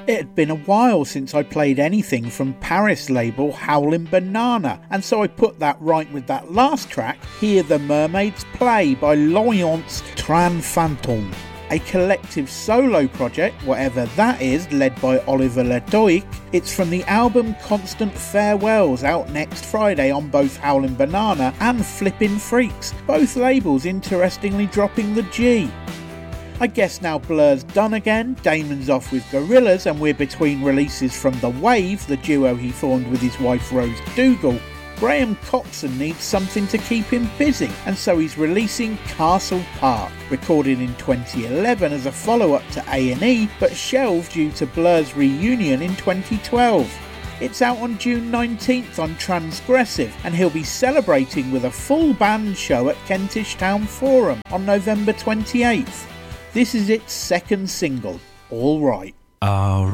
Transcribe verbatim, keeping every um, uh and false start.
It had been a while since I played anything from Paris label Howlin' Banana, and so I put that right with that last track, Hear the Mermaids Play by L'Orient's Train Fantôme. A collective solo project, whatever that is, led by Oliver Ledoic. It's from the album Constant Farewells, out next Friday on both Howlin' Banana and Flippin' Freaks, both labels interestingly dropping the G. I guess now Blur's done again, Damon's off with Gorillaz, and we're between releases from The Wave, the duo he formed with his wife Rose Dougal. Graham Coxon needs something to keep him busy, and so he's releasing Castle Park, recorded in twenty eleven as a follow-up to A and E, but shelved due to Blur's reunion in twenty twelve. It's out on June nineteenth on Transgressive, and he'll be celebrating with a full band show at Kentish Town Forum on November twenty-eighth. This is its second single, All Right. Uh,